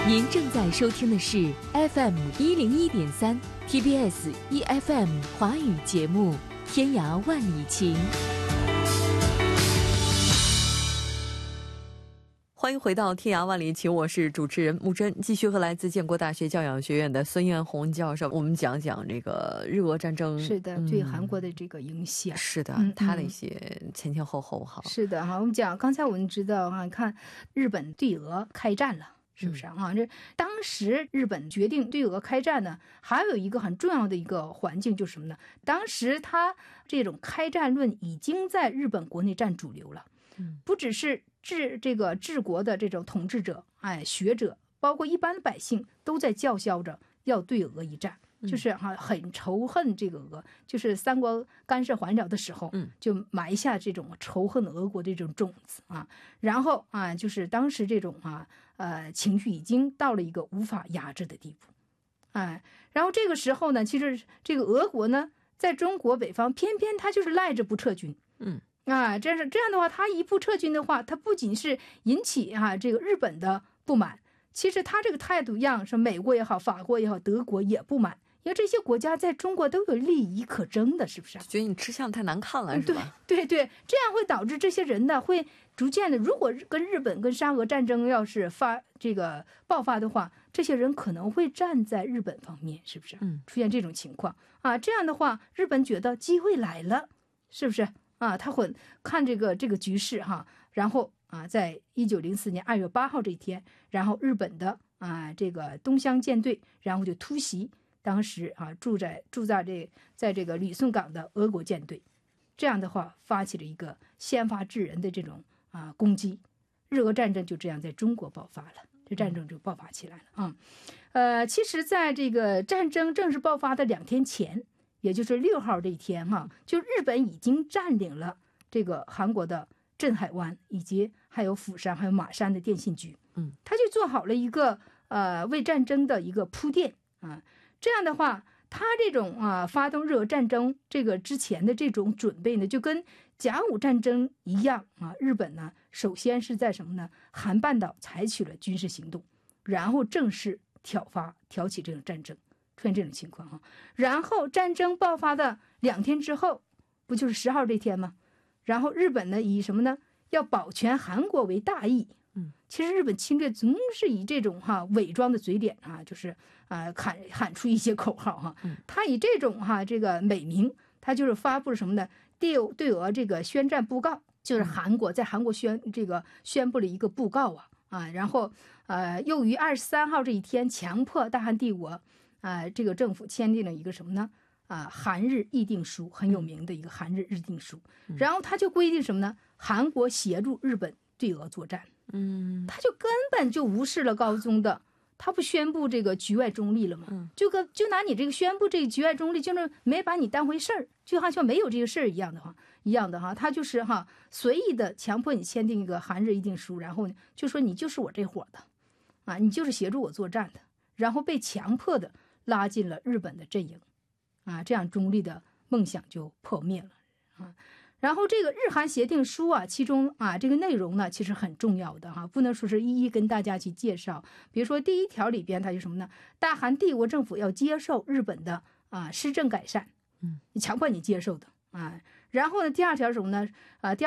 您正在收听的是 FM101.3 TBS EFM 华语节目《天涯万里情》。欢迎回到天涯万里情，我是主持人木真，继续和来自建国大学教养学院的孙艳红教授，我们讲讲这个日俄战争。 是的，对韩国的这个影响。 是的，它的一些前前后后哈。 是的哈，我们讲刚才我们知道哈，看日本对俄开战了。是不是啊？这当时日本决定对俄开战呢，还有一个很重要的一个环境就是什么呢？当时他这种开战论已经在日本国内占主流了，不只是治国的这种统治者，学者，包括一般的百姓都在叫嚣着要对俄一战。就是很仇恨这个俄，就是三国干涉还辽的时候，就埋下这种仇恨俄国的这种种子啊。然后就是当时这种情绪已经到了一个无法压制的地步，然后这个时候呢，其实这个俄国呢，在中国北方偏偏他就是赖着不撤军，这样的话，他一不撤军的话，他不仅是引起这个日本的不满，其实他这个态度让说美国也好，法国也好，德国也不满。因为这些国家在中国都有利益可争的，是不是？ 觉得你吃相太难看了，是吧？ 对，这样会导致这些人呢，会逐渐的，如果跟日本跟沙俄战争要是爆发的话，这些人可能会站在日本方面，是不是？出现这种情况这样的话，日本觉得机会来了，是不是他会看这个局势然后在1904年2月8号这一天，然后日本的这个东乡舰队，然后就突袭。当时驻在这个旅顺港的俄国舰队，这样的话发起了一个先发制人的这种攻击，日俄战争就这样在中国爆发了，这战争就爆发起来了其实在这个战争正式爆发的2天前，也就是6号这一天就日本已经占领了这个韩国的镇海湾，以及还有釜山还有马山的电信局，他就做好了一个为战争的一个铺垫这样的话，他这种发动日俄战争这个之前的这种准备呢，就跟甲午战争一样日本呢，首先是在什么呢？韩半岛采取了军事行动，然后正式挑起这种战争，出现这种情况然后战争爆发的2天之后，不就是10号这天吗？然后日本呢，以什么呢？要保全韩国为大义。其实日本侵略总是以这种伪装的嘴脸就是喊出一些口号他以这种这个美名，他就是发布了什么呢？对俄这个宣战布告，就是在韩国宣布了一个布告然后又于23号这一天强迫大韩帝国这个政府签订了一个什么呢？韩日议定书，很有名的一个韩日议定书。然后他就规定什么呢？韩国协助日本对俄作战。他就根本就无视了高宗的，他不宣布这个局外中立了吗？就拿你这个宣布这个局外中立，就是没把你当回事儿，就好像没有这个事儿一样的他就是随意的强迫你签订一个韩日议定书，然后就说你就是我这伙的你就是协助我作战的，然后被强迫的拉进了日本的阵营这样中立的梦想就破灭了然后这个日韩协定书其中这个内容呢，其实很重要的不能说是一一跟大家去介绍。比如说第1条里边，它就什么呢？大韩帝国政府要接受日本的施政改善，强迫你接受的然后呢，第2条什么呢？